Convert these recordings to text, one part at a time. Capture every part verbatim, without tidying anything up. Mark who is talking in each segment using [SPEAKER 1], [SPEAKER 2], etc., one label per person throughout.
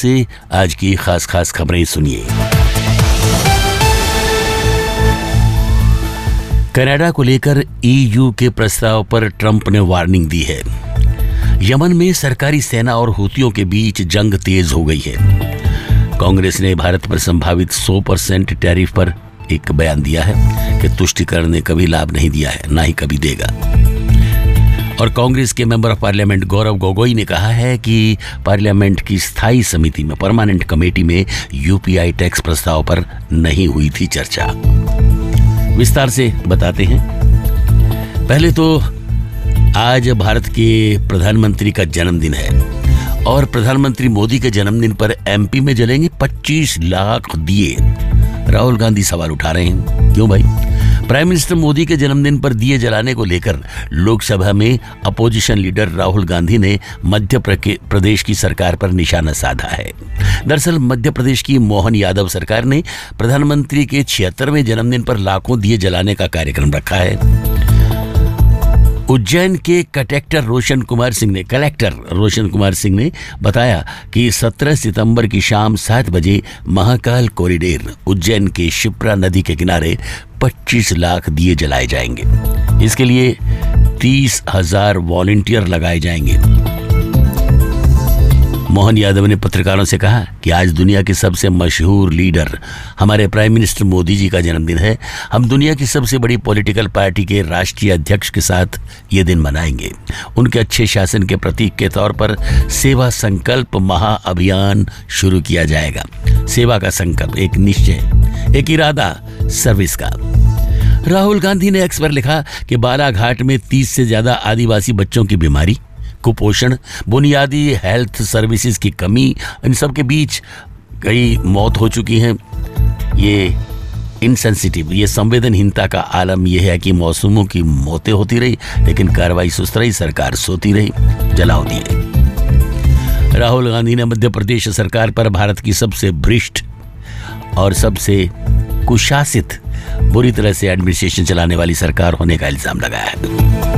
[SPEAKER 1] से आज की खास खास खबरें सुनिए। कनाडा को लेकर ईयू के प्रस्ताव पर ट्रंप ने वार्निंग दी है। यमन में सरकारी सेना और हूतियों के बीच जंग तेज हो गई है। कांग्रेस ने भारत पर संभावित सौ परसेंट टैरिफ पर एक बयान दिया है कि तुष्टीकरण ने कभी लाभ नहीं दिया है, ना ही कभी देगा। और कांग्रेस के member of parliament Gaurav Gogoi ने कहा है कि पार्लियामेंट की स्थायी समिति में, परमानेंट कमेटी में यूपीआई टैक्स प्रस्ताव पर नहीं हुई थी चर्चा। विस्तार से बताते हैं। पहले तो आज भारत के प्रधानमंत्री का जन्मदिन है और प्रधानमंत्री मोदी के जन्मदिन पर एमपी में जलेंगे पच्चीस लाख दिए। राहुल गांधी सवाल उठा रहे हैं, क्यों भाई? प्राइम मिनिस्टर मोदी के जन्मदिन पर दिए जलाने को लेकर लोकसभा में अपोजिशन लीडर राहुल गांधी ने मध्य प्रदेश की सरकार पर निशाना साधा है। दरअसल मध्य प्रदेश की मोहन यादव सरकार ने प्रधानमंत्री के छिहत्तरवें जन्मदिन पर लाखों दिए जलाने का कार्यक्रम रखा है। उज्जैन के कलेक्टर रोशन कुमार सिंह ने कलेक्टर रोशन कुमार सिंह ने बताया कि सत्रह सितंबर की शाम सात बजे महाकाल कॉरिडोर उज्जैन के शिप्रा नदी के किनारे पच्चीस लाख दिए जलाए जाएंगे। इसके लिए तीस हजार वॉलंटियर लगाए जाएंगे। मोहन यादव ने पत्रकारों से कहा कि आज दुनिया के सबसे मशहूर लीडर हमारे प्राइम मिनिस्टर मोदी जी का जन्मदिन है। हम दुनिया की सबसे बड़ी पॉलिटिकल पार्टी के राष्ट्रीय अध्यक्ष के साथ ये दिन मनाएंगे। उनके अच्छे शासन के प्रतीक के तौर पर सेवा संकल्प महाअभियान शुरू किया जाएगा। सेवा का संकल्प, एक निश्चय, एक इरादा, सर्विस का। राहुल गांधी ने एक्स पर लिखा कि बालाघाट में तीस से ज्यादा आदिवासी बच्चों की बीमारी, कुपोषण, बुनियादी हेल्थ सर्विसेज की कमी, इन सब के बीच कई मौत हो चुकी हैं। ये इनसेंसिटिव, ये संवेदनहीनता का आलम यह है कि मौसमों की मौतें होती रही लेकिन कार्रवाई सुस्त रही, सरकार सोती रही, जलाओ दिए। राहुल गांधी ने मध्य प्रदेश सरकार पर भारत की सबसे भ्रष्ट और सबसे कुशासित, बुरी तरह से एडमिनिस्ट्रेशन चलाने वाली सरकार होने का इल्जाम लगाया है।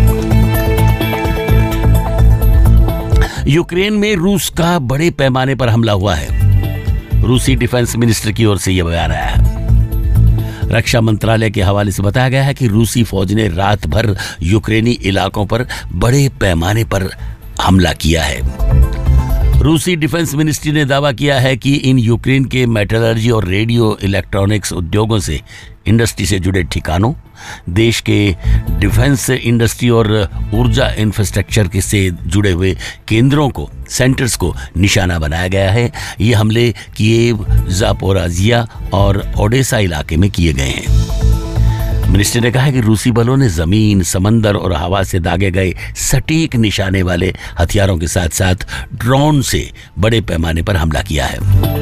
[SPEAKER 1] यूक्रेन में रूस का बड़े पैमाने पर हमला हुआ है। रूसी डिफेंस मिनिस्टर की ओर से यह बयान आया है। रक्षा मंत्रालय के हवाले से बताया गया है कि रूसी फौज ने रात भर यूक्रेनी इलाकों पर बड़े पैमाने पर हमला किया है। रूसी डिफेंस मिनिस्ट्री ने दावा किया है कि इन यूक्रेन के मेटलर्जी और रेडियो इलेक्ट्रॉनिक्स उद्योगों से, इंडस्ट्री से जुड़े ठिकानों, देश के डिफेंस इंडस्ट्री और ऊर्जा इंफ्रास्ट्रक्चर के से जुड़े हुए केंद्रों को, सेंटर्स को निशाना बनाया गया है। ये हमले कीव, जापोराजिया और ओडेसा इलाके में किए गए हैं। मिनिस्टर ने कहा कि रूसी बलों ने जमीन, समंदर और हवा से दागे गए सटीक निशाने वाले हथियारों के साथ साथ ड्रोन से बड़े पैमाने पर हमला किया है।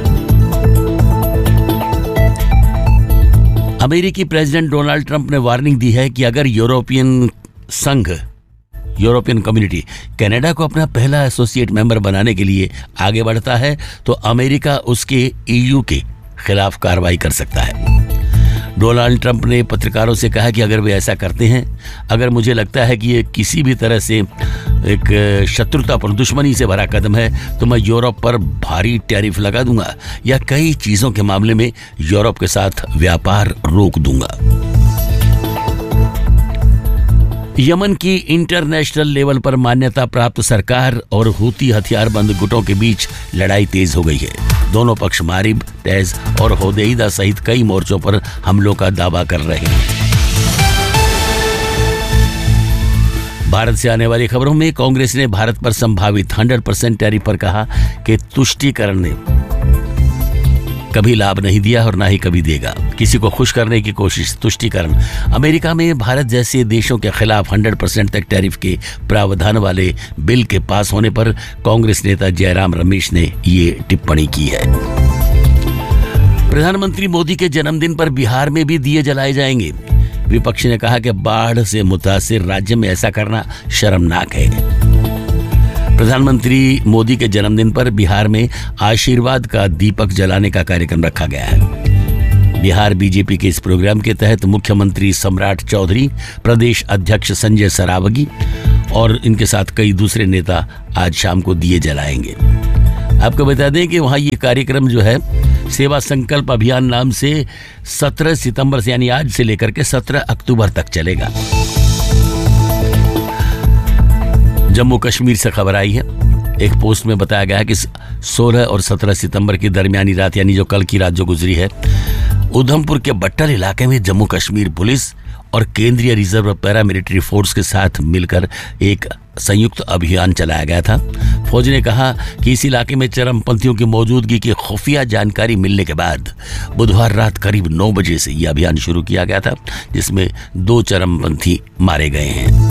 [SPEAKER 1] अमेरिकी प्रेसिडेंट डोनाल्ड ट्रंप ने वार्निंग दी है कि अगर यूरोपियन संघ, यूरोपियन कम्युनिटी कनाडा को अपना पहला एसोसिएट मेंबर बनाने के लिए आगे बढ़ता है तो अमेरिका उसके ईयू के खिलाफ कार्रवाई कर सकता है। डोनाल्ड ट्रंप ने पत्रकारों से कहा कि अगर वे ऐसा करते हैं, अगर मुझे लगता है कि ये किसी भी तरह से एक शत्रुता पर, दुश्मनी से भरा कदम है, तो मैं यूरोप पर भारी टैरिफ लगा दूंगा या कई चीजों के मामले में यूरोप के साथ व्यापार रोक दूंगा। यमन की इंटरनेशनल लेवल पर मान्यता प्राप्त सरकार और हूती हथियारबंद गुटों के बीच लड़ाई तेज हो गई है। दोनों पक्ष मारिब, तैज और होदेईदा सहित कई मोर्चों पर हमलों का दावा कर रहे हैं। भारत से आने वाली खबरों में कांग्रेस ने भारत पर संभावित सौ परसेंट टैरिफ पर कहा कि तुष्टीकरण ने कभी लाभ नहीं दिया और ना ही कभी देगा। किसी को खुश करने की कोशिश, तुष्टीकरण। अमेरिका में भारत जैसे देशों के खिलाफ सौ परसेंट तक टैरिफ के प्रावधान वाले बिल के पास होने पर कांग्रेस नेता जयराम रमेश ने ये टिप्पणी की है। प्रधानमंत्री मोदी के जन्मदिन पर बिहार में भी दिए जलाए जाएंगे। विपक्ष ने कहा कि बाढ़ से मुतासिर राज्य में ऐसा करना शर्मनाक है। प्रधानमंत्री मोदी के जन्मदिन पर बिहार में आशीर्वाद का दीपक जलाने का कार्यक्रम रखा गया है। बिहार बीजेपी के इस प्रोग्राम के तहत मुख्यमंत्री सम्राट चौधरी, प्रदेश अध्यक्ष संजय सरावगी और इनके साथ कई दूसरे नेता आज शाम को दिए जलाएंगे। आपको बता दें कि वहाँ ये कार्यक्रम जो है सेवा संकल्प अभियान नाम से सत्रह सितंबर से यानी आज से लेकर के सत्रह अक्टूबर तक चलेगा। जम्मू कश्मीर से खबर आई है, एक पोस्ट में बताया गया है कि सोलह और सत्रह सितंबर की दरमियानी रात यानी जो कल की रात जो गुजरी है, उधमपुर के बट्टल इलाके में जम्मू कश्मीर पुलिस और केंद्रीय रिजर्व पैरामिलिट्री फोर्स के साथ मिलकर एक संयुक्त अभियान चलाया गया था। फौज ने कहा कि इस इलाके में चरमपंथियों की मौजूदगी की खुफिया जानकारी मिलने के बाद बुधवार रात करीब नौ बजे से यह अभियान शुरू किया गया था, जिसमें दो चरमपंथी मारे गए हैं।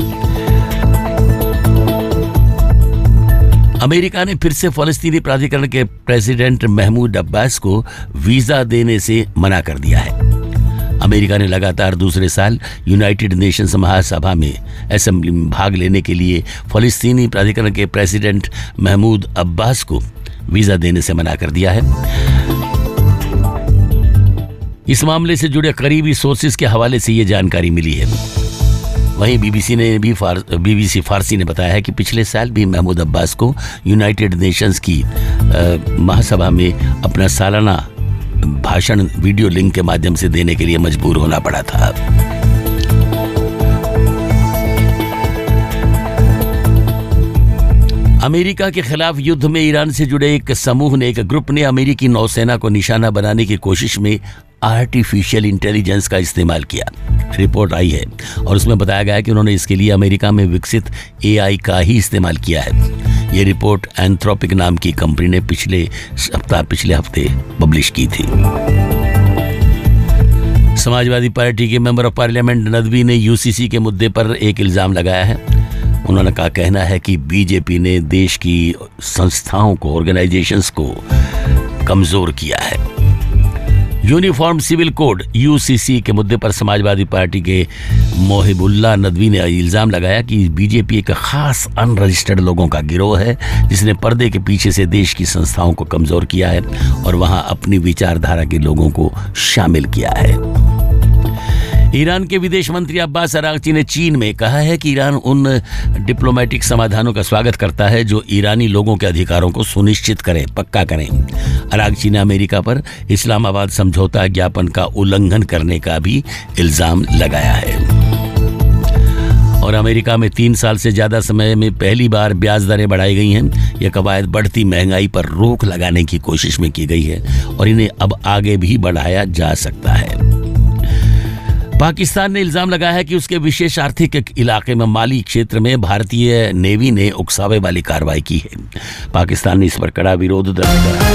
[SPEAKER 1] अमेरिका ने फिर से फलस्तीनी प्राधिकरण के प्रेसिडेंट महमूद अब्बास को वीजा देने से मना कर दिया है। अमेरिका ने लगातार दूसरे साल यूनाइटेड नेशंस महासभा में असेंबली में भाग लेने के लिए फलस्तीनी प्राधिकरण के प्रेसिडेंट महमूद अब्बास को वीजा देने से मना कर दिया है। इस मामले से जुड़े करीबी सोर्सेज के हवाले से ये जानकारी मिली है। वहीं बीबीसी ने भी फार, बीबीसी फारसी ने बताया है कि पिछले साल भी महमूद अब्बास को यूनाइटेड नेशंस की महासभा में अपना सालाना भाषण वीडियो लिंक के माध्यम से देने के लिए मजबूर होना पड़ा था। अमेरिका के खिलाफ युद्ध में ईरान से जुड़े एक समूह ने एक ग्रुप ने अमेरिकी नौसेना को निशाना बनाने की कोशिश में आर्टिफिशियल इंटेलिजेंस का इस्तेमाल किया। रिपोर्ट आई है और उसमें बताया गया है कि उन्होंने इसके लिए अमेरिका में विकसित एआई का ही इस्तेमाल किया है। ये रिपोर्ट एंथ्रोपिक नाम की कंपनी ने पिछले सप्ताह पिछले हफ्ते पब्लिश की थी। समाजवादी पार्टी के मेंबर ऑफ पार्लियामेंट नदवी ने यूसीसी के मुद्दे पर एक इल्जाम लगाया है। उन्होंने कहा कहना है कि बीजेपी ने देश की संस्थाओं को ऑर्गेनाइजेशंस को कमजोर किया है। यूनिफॉर्म सिविल कोड यूसीसी के मुद्दे पर समाजवादी पार्टी के मोहिबुल्लाह नदवी ने इल्जाम लगाया कि बीजेपी एक खास अनरजिस्टर्ड लोगों का गिरोह है जिसने पर्दे के पीछे से देश की संस्थाओं को कमजोर किया है और वहां अपनी विचारधारा के लोगों को शामिल किया है। ईरान के विदेश मंत्री अब्बास अरागची ने चीन में कहा है कि ईरान उन डिप्लोमेटिक समाधानों का स्वागत करता है जो ईरानी लोगों के अधिकारों को सुनिश्चित करें, पक्का करें। अरागची ने अमेरिका पर इस्लामाबाद समझौता ज्ञापन का उल्लंघन करने का भी इल्जाम लगाया है। और अमेरिका में तीन साल से ज्यादा समय में पहली बार ब्याज दरें बढ़ाई गई हैं। यह कवायद बढ़ती महंगाई पर रोक लगाने की कोशिश में की गई है और इन्हें अब आगे भी बढ़ाया जा सकता है। पाकिस्तान ने इल्जाम लगाया है कि उसके विशेष आर्थिक इलाके में माली क्षेत्र में भारतीय नेवी ने उकसावे वाली कार्रवाई की है। पाकिस्तान ने इस पर कड़ा विरोध दर्ज करा।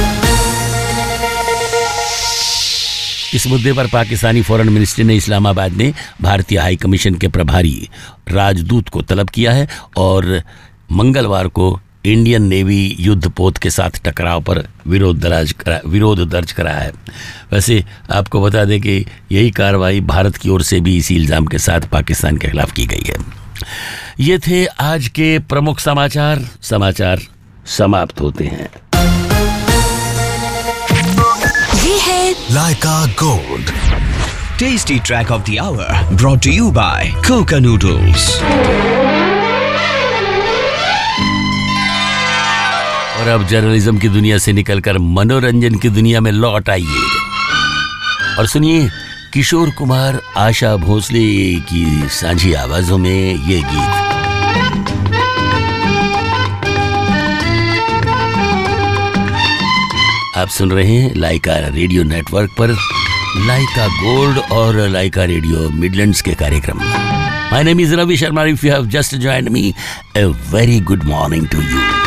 [SPEAKER 1] इस मुद्दे पर पाकिस्तानी फॉरेन मिनिस्ट्री ने इस्लामाबाद में भारतीय हाई कमीशन के प्रभारी राजदूत को तलब किया है और मंगलवार को इंडियन नेवी युद्धपोत के साथ टकराव पर विरोध दर्ज करा विरोध दर्ज कराया है। वैसे आपको बता दें कि यही कार्रवाई भारत की ओर से भी इसी इल्जाम के साथ पाकिस्तान के खिलाफ की गई है। ये थे आज के प्रमुख समाचार। समाचार समाप्त होते हैं।
[SPEAKER 2] ये है
[SPEAKER 3] लाइका gold tasty track of the our brought to you bye Coca noodles.
[SPEAKER 1] और अब जर्नलिज्म की दुनिया से निकलकर मनोरंजन की दुनिया में लौट आइए और सुनिए किशोर कुमार, आशा भोसले की साझी आवाजों में ये गीत। आप सुन रहे हैं लाइका रेडियो नेटवर्क पर लाइका गोल्ड और लाइका रेडियो मिडलैंड्स के कार्यक्रम। My name is Ravi Sharma. If you have just joined me, a very good morning to you.